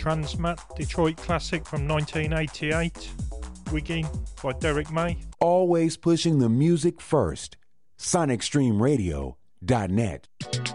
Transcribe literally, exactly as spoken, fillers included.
Transmat Detroit classic from nineteen eighty-eight, Wiggin by Derek May. Always pushing the music first. Sonic Stream Radio dot net.